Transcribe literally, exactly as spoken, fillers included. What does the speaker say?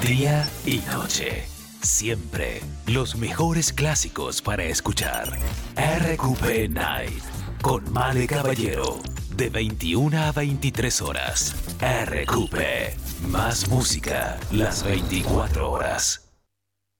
Día y noche. Siempre los mejores clásicos para escuchar. R Q P Night. Con Male Caballero. De veintiuna a veintitrés horas. R Q P. Más música las veinticuatro horas.